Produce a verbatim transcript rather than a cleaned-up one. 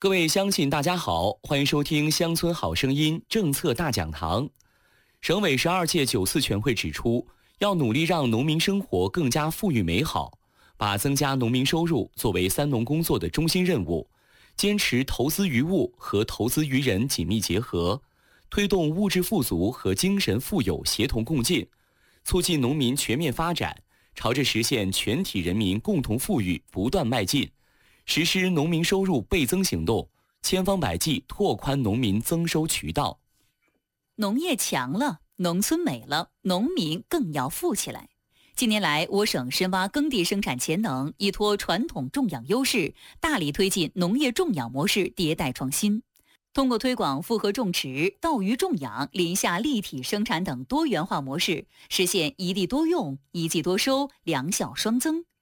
各位乡亲，大家好，欢迎收听《乡村好声音》政策大讲堂。省委十二届九次全会指出，要努力让农民生活更加富裕美好，把增加农民收入作为三农工作的中心任务，坚持投资于物和投资于人紧密结合，推动物质富足和精神富有协同共进，促进农民全面发展，朝着实现全体人民共同富裕不断迈进。实施农民收入倍增行动，千方百计拓宽农民增收渠道。 农业强了，农村美了，农民更要富起来。近年来，我省深挖耕地生产潜能，依托传统种养优势，大力推进农业种养模式迭代创新。通过推广复合种植、稻鱼种养、林下立体生产等多元化模式，实现一地多用、一季多收、两效双增，